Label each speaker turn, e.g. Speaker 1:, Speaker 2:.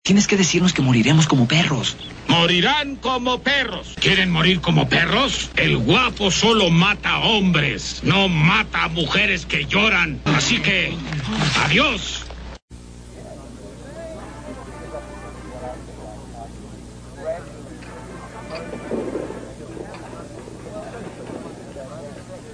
Speaker 1: Tienes que decirnos que moriremos como perros.
Speaker 2: Morirán como perros. ¿Quieren morir como perros? El guapo solo mata hombres, no mata a mujeres que lloran. Así que, adiós.